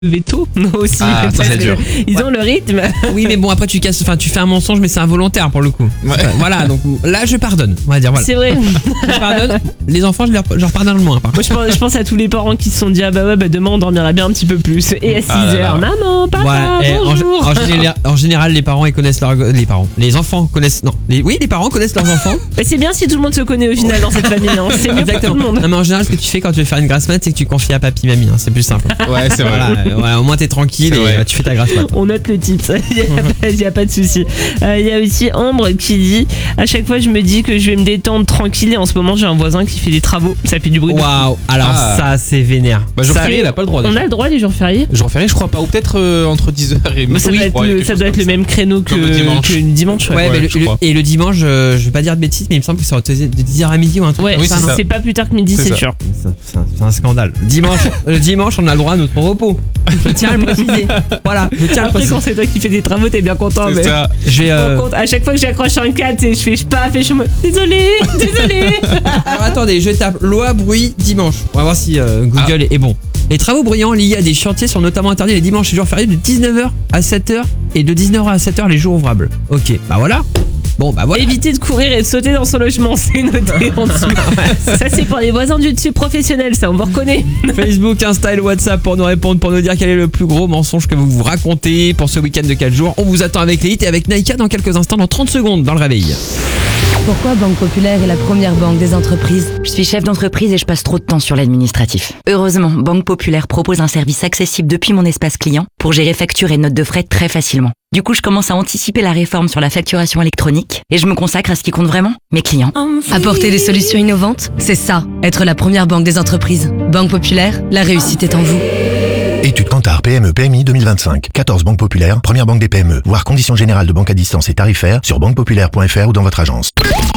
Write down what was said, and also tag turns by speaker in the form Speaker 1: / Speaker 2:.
Speaker 1: Veto aussi.
Speaker 2: Ah, ça, c'est dur.
Speaker 1: Ils ont le rythme.
Speaker 3: Oui, mais bon, après tu fais un mensonge, mais c'est involontaire pour le coup.
Speaker 2: Ouais.
Speaker 3: Voilà, donc là je pardonne, on va dire. Voilà.
Speaker 1: C'est vrai.
Speaker 3: Je pardonne. Les enfants, je leur pardonne le moins. Par contre.
Speaker 1: Moi, je pense à tous les parents qui se sont dit ah bah ouais, bah demain on dormira bien un petit peu plus. Et à 6h, maman, papa,
Speaker 3: Voilà, et
Speaker 1: bonjour.
Speaker 3: en général, les parents ils connaissent les enfants connaissent. Non, les parents connaissent leurs enfants.
Speaker 1: Bah, c'est bien si tout le monde se connaît au final dans cette famille. Hein. C'est mieux pour tout le monde.
Speaker 3: Non, mais en général, ce que tu fais quand tu veux faire une grasse mat, c'est que tu confies à papy, mamie. Hein, c'est plus simple.
Speaker 2: Ouais, c'est vrai.
Speaker 3: Voilà, au moins t'es tranquille et tu fais ta grasse mat.
Speaker 1: On note le tips, il n'y a pas de souci. Il y a aussi Ambre qui dit à chaque fois je me dis que je vais me détendre tranquille et en ce moment j'ai un voisin qui fait des travaux, ça fait du bruit.
Speaker 3: Waouh, alors ça c'est vénère.
Speaker 2: Bah, jour férié, il a pas le droit.
Speaker 1: On a le droit les jours fériés.
Speaker 2: Jour férié, je crois pas, ou peut-être entre 10h et
Speaker 1: Ça doit être le même créneau que le dimanche.
Speaker 3: Ouais, mais le dimanche, je vais pas dire de bêtises, mais il me semble que c'est de 10h à midi ou un truc.
Speaker 1: Ouais,
Speaker 2: oui,
Speaker 1: c'est pas plus tard que midi, c'est sûr.
Speaker 3: C'est un scandale. Le dimanche, on a le droit à notre repos. Je tiens à le préciser. Voilà, je tiens à le
Speaker 1: Après,
Speaker 3: préciser.
Speaker 1: quand c'est toi qui fais des travaux, t'es bien content.
Speaker 2: C'est
Speaker 1: Mais
Speaker 2: ça.
Speaker 3: Je vais.
Speaker 1: à chaque fois que j'accroche un 4 et je fais je suis en mode désolé.
Speaker 3: Alors attendez, je tape loi bruit dimanche. On va voir si Google est bon. Les travaux bruyants liés à des chantiers sont notamment interdits les dimanches et jours fériés de 19h à 7h et de 19h à 7h les jours ouvrables. Ok, bah voilà. Bon, bah voilà.
Speaker 1: Éviter de courir et de sauter dans son logement, c'est noté en dessous. Ça, c'est pour les voisins du dessus professionnels, ça, on vous reconnaît.
Speaker 3: Facebook, Insta et WhatsApp pour nous répondre, pour nous dire quel est le plus gros mensonge que vous vous racontez pour ce week-end de 4 jours. On vous attend avec les hits et avec Naïka dans quelques instants, dans 30 secondes, dans le réveil.
Speaker 4: Pourquoi Banque Populaire est la première banque des entreprises ? Je suis chef d'entreprise et je passe trop de temps sur l'administratif. Heureusement, Banque Populaire propose un service accessible depuis mon espace client pour gérer factures et notes de frais très facilement. Du coup, je commence à anticiper la réforme sur la facturation électronique et je me consacre à ce qui compte vraiment, mes clients.
Speaker 5: Apporter des solutions innovantes, c'est ça, être la première banque des entreprises. Banque Populaire, la réussite est en vous.
Speaker 6: Étude Kantar PME PMI 2025. 14 banques populaires, première banque des PME. Voir conditions générales de banque à distance et tarifaires sur banquepopulaire.fr ou dans votre agence.